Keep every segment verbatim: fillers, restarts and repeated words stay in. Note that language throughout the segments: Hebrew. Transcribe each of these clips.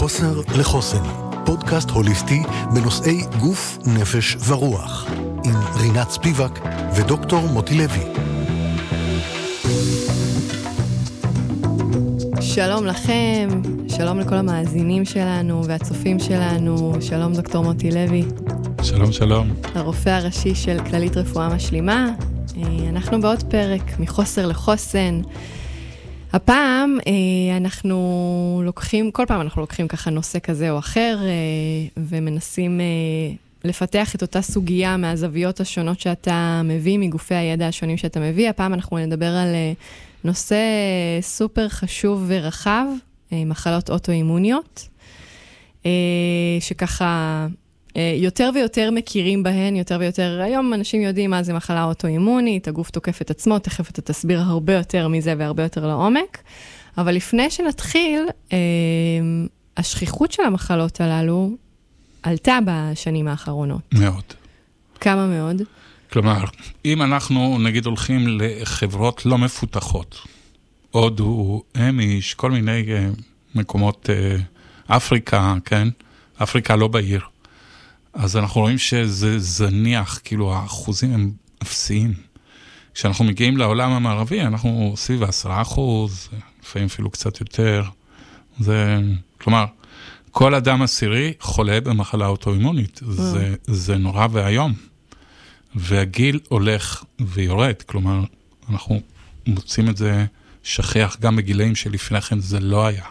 מחוסר לחוסן, פודקאסט הוליסטי בנושאי גוף, נפש ורוח, עם רינת ספיבק ודוקטור מוטי לוי. שלום לכם, שלום לכל המאזינים שלנו והצופים שלנו, שלום דוקטור מוטי לוי. שלום שלום. הרופא הראשי של כללית רפואה משלימה. אנחנו בעוד פרק מחוסר לחוסן. הפעם אנחנו לוקחים, כל פעם אנחנו לוקחים ככה נושא כזה או אחר, ומנסים לפתח את אותה סוגיה מהזוויות השונות שאתה מביא, מגופי הידע השונים שאתה מביא. הפעם אנחנו נדבר על נושא סופר חשוב ורחב, מחלות אוטואימוניות, שככה יותר ויותר מכירים בהן, יותר ויותר, היום אנשים יודעים מה זה מחלה אוטואימונית, הגוף תוקף את עצמו, תכף אתה תסביר הרבה יותר מזה והרבה יותר לעומק, אבל לפני שנתחיל, השכיחות של המחלות הללו עלתה בשנים האחרונות. מאוד. כמה מאוד? כלומר, אם אנחנו נגיד הולכים לחברות לא מפותחות, הודו, אמיש, כל מיני מקומות, אפריקה, כן? אפריקה לא בעיר. אז אנחנו רואים שזה זניח, כאילו האחוזים הם אפסיים. כשאנחנו מגיעים לעולם המערבי, אנחנו סביב עשרה אחוז, לפעמים אפילו קצת יותר. זה, כלומר, כל אדם עשירי חולה במחלה אוטואימונית. זה, זה נורא והיום. והגיל הולך ויורד. כלומר, אנחנו מוצאים את זה שכיח גם בגילאים שלפני כן זה לא היה.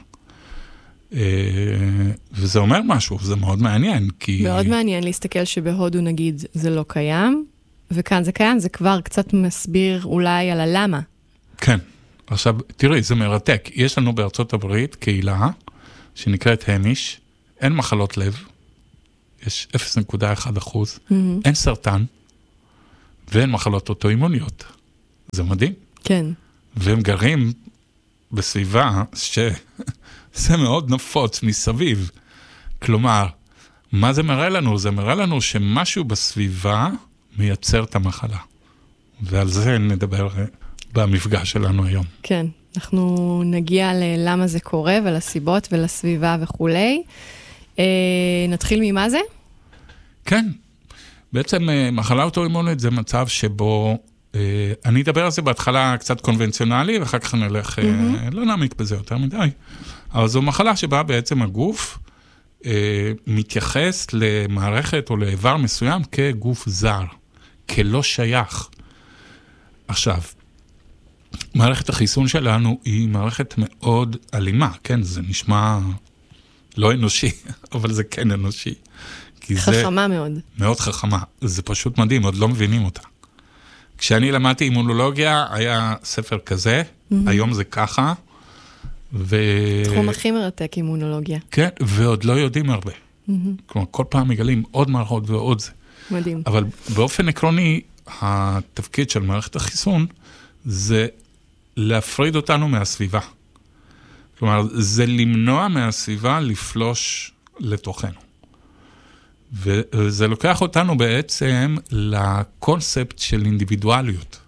וזה אומר משהו, זה מאוד מעניין, כי... מאוד מעניין להסתכל שבהודו נגיד זה לא קיים, וכאן זה קיים, זה כבר קצת מסביר אולי על הלמה. כן, עכשיו תראי, זה מרתק, יש לנו בארצות הברית קהילה שנקראת המיש, אין מחלות לב, יש אפס נקודה אחת אחוז, mm-hmm. אין סרטן, ואין מחלות אוטואימוניות. זה מדהים. כן. והם גרים בסביבה ש... זה מאוד נפוץ מסביב. כלומר, מה זה מראה לנו? זה מראה לנו שמשהו בסביבה מייצר את המחלה. ועל זה נדבר במפגש שלנו היום. כן, אנחנו נגיע ללמה זה קורה ולסיבות ולסביבה וכולי. אה, נתחיל ממה זה? כן. בעצם מחלה אוטואימונית זה מצב שבו, אה, אני אדבר על זה בהתחלה קצת קונבנציונלי, ואחר כך נלך, mm-hmm. אה, לא נעמיק בזה יותר מדי. אבל זו מחלה שבה בעצם הגוף אה, מתייחס למערכת או לאיבר מסוים כגוף זר, כלא שייך. עכשיו, מערכת החיסון שלנו היא מערכת מאוד אלימה, כן? זה נשמע לא אנושי, אבל זה כן אנושי. חכמה מאוד. מאוד חכמה. זה פשוט מדהים, עוד לא מבינים אותה. כשאני למדתי אימונולוגיה, היה ספר כזה, mm-hmm. היום זה ככה, ו... תחום הכי מרתק, אימונולוגיה. כן, ועוד לא יודעים הרבה. Mm-hmm. כלומר, כל פעם מגלים עוד מערכות ועוד זה. מדהים. אבל באופן עקרוני, התפקיד של מערכת החיסון, זה להפריד אותנו מהסביבה. כלומר, זה למנוע מהסביבה לפלוש לתוכנו. וזה לוקח אותנו בעצם לקונספט של אינדיבידואליות.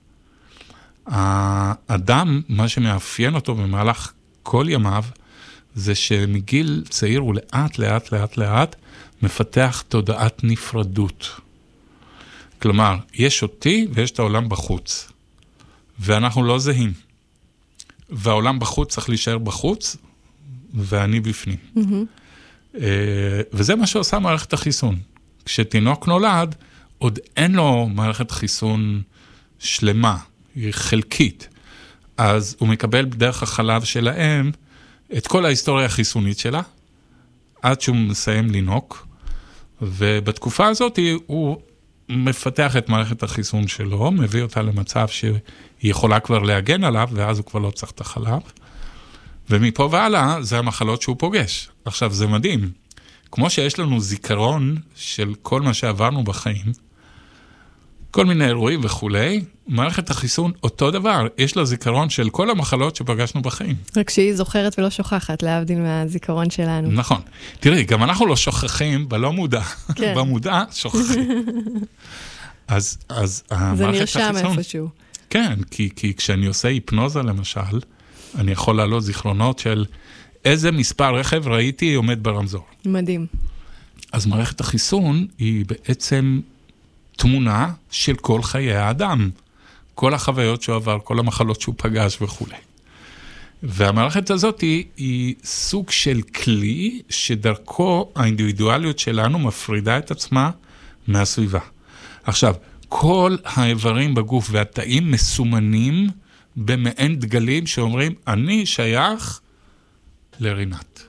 האדם, מה שמאפיין אותו במהלך כל ימיו, זה שמגיל צעיר הוא לאט, לאט, לאט, לאט, מפתח תודעת נפרדות. כלומר, יש אותי ויש את העולם בחוץ. ואנחנו לא זהים. והעולם בחוץ צריך להישאר בחוץ, ואני בפנים. Mm-hmm. וזה מה שעושה מערכת החיסון. כשתינוק נולד, עוד אין לו מערכת חיסון שלמה, היא חלקית. אז הוא מקבל בדרך החלב שלהם את כל ההיסטוריה החיסונית שלה, עד שהוא מסיים לינוק, ובתקופה הזאת הוא מפתח את מערכת החיסון שלו, מביא אותה למצב שהיא יכולה כבר להגן עליו, ואז הוא כבר לא צריך את החלב, ומפה והלאה זה המחלות שהוא פוגש. עכשיו זה מדהים, כמו שיש לנו זיכרון של כל מה שעברנו בחיים, כל מיני אירועים וכולי, מערכת החיסון אותו דבר, יש לה זיכרון של כל המחלות שפגשנו בחיים. רק שהיא זוכרת ולא שוכחת, להבדיל מהזיכרון שלנו. נכון. תראי, גם אנחנו לא שוכחים, בלא מודע. כן. במודע שוכחים. אז, אז זה נרשם איפשהו. כן, כי, כי כשאני עושה היפנוזה למשל, אני יכול לעלות זיכרונות של איזה מספר רכב ראיתי עומד ברמזור. מדהים. אז מערכת החיסון היא בעצם תמונה של כל חיי האדם. כל החוויות שהוא עבר, כל המחלות שהוא פגש וכו'. והמערכת הזאת היא, היא סוג של כלי שדרכו האינדיבידואליות שלנו מפרידה את עצמה מהסביבה. עכשיו, כל האיברים בגוף והתאים מסומנים במעין דגלים שאומרים, אני שייך לרינת.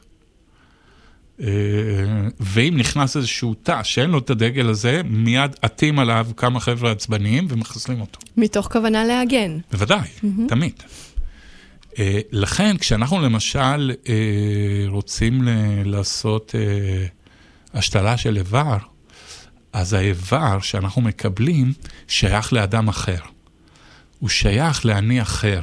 ואם נכנס איזשהו תא שאין לו את הדגל הזה, מיד עטים עליו כמה חבר'ה עצבניים ומחסלים אותו. מתוך כוונה להגן. בוודאי, mm-hmm. תמיד. לכן, כשאנחנו למשל רוצים לעשות השתלה של איבר, אז האיבר שאנחנו מקבלים שייך לאדם אחר. הוא שייך לעני אחר.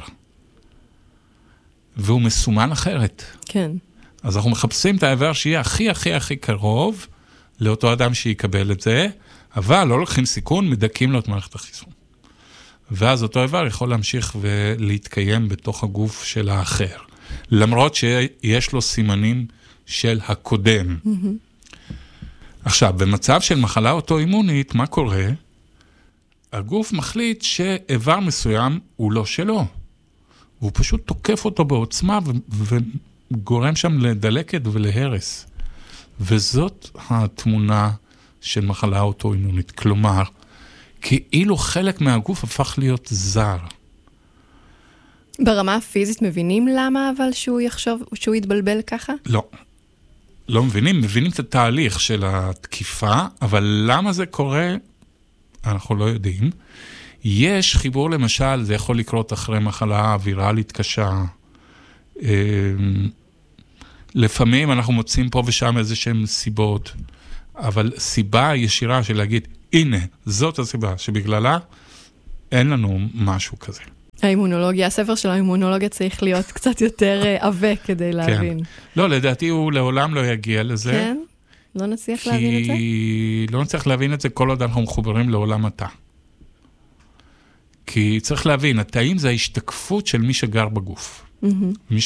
והוא מסומן אחרת. כן. אז אנחנו מחפשים את האיבר שיהיה הכי הכי הכי קרוב לאותו אדם שיקבל את זה, אבל לא לוקחים סיכון, מדקים לו את מערכת החיסון. ואז אותו איבר יכול להמשיך ולהתקיים בתוך הגוף של האחר. למרות שיש לו סימנים של הקודם. Mm-hmm. עכשיו, במצב של מחלה אוטואימונית, מה קורה? הגוף מחליט שאיבר מסוים הוא לא שלו. הוא פשוט תוקף אותו בעוצמה ו- וגורם שם לדלקת ולהרס. וזאת התמונה של מחלה אוטואימונית. כלומר, כאילו חלק מהגוף הפך להיות זר. ברמה הפיזית מבינים למה אבל שהוא יחשוב, שהוא יתבלבל ככה? לא. לא מבינים, מבינים את התהליך של התקיפה, אבל למה זה קורה, אנחנו לא יודעים. יש חיבור למשל, זה יכול לקרות אחרי מחלה ויראלית קשה. לפעמים אנחנו מוצאים פה ושם איזה שהן סיבות, אבל סיבה ישירה של להגיד, הנה, זאת הסיבה שבגללה אין לנו משהו כזה. האימונולוגיה, הספר של האימונולוגיה צריך להיות קצת יותר עבה כדי להבין. כן. לא, לדעתי הוא לעולם לא יגיע לזה. כן? לא נצליח להבין את זה? כי לא נצליח להבין את זה כל עוד אנחנו מחוברים לעולם התא. כי צריך להבין, התאים זה ההשתקפות של מי שגר בגוף. מי